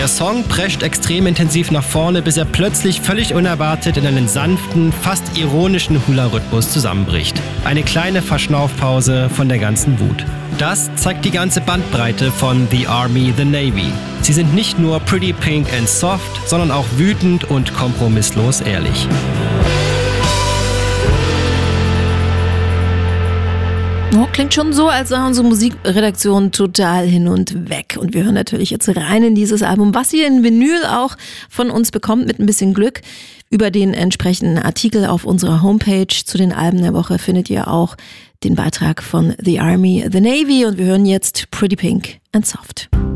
Der Song prescht extrem intensiv nach vorne, bis er plötzlich völlig unerwartet in einen sanften, fast ironischen Hula-Rhythmus zusammenbricht. Eine kleine Verschnaufpause von der ganzen Wut. Das zeigt die ganze Bandbreite von The Army, The Navy. Sie sind nicht nur pretty pink and soft, sondern auch wütend und kompromisslos ehrlich. Oh, klingt schon so, als sei unsere Musikredaktion total hin und weg. Und wir hören natürlich jetzt rein in dieses Album, was ihr in Vinyl auch von uns bekommt, mit ein bisschen Glück. Über den entsprechenden Artikel auf unserer Homepage zu den Alben der Woche findet ihr auch den Beitrag von The Army, The Navy. Und wir hören jetzt Pretty Pink and Soft.